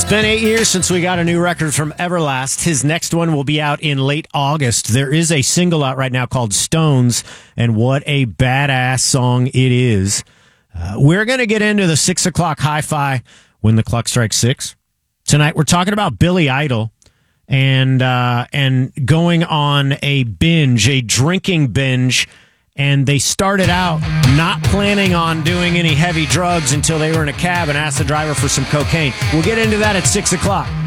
Been 8 years since we got a new record from Everlast. His next one will be out in late August. There is a single out right now called Stones, and what a badass song it is. We're going to get into the 6 o'clock hi-fi when the clock strikes 6. Tonight we're talking about Billy Idol and going on a binge, a drinking binge. And they started out not planning on doing any heavy drugs until they were in a cab and asked the driver for some cocaine. We'll get into that at 6 o'clock.